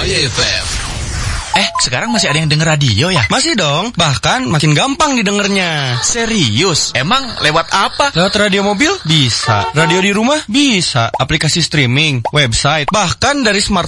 Jaya FM. Sekarang masih ada yang denger radio ya? Masih dong, bahkan makin gampang didengernya. Serius? Emang lewat apa? Lewat radio mobil? Bisa. Radio di rumah? Bisa. Aplikasi streaming, website, bahkan dari smartphone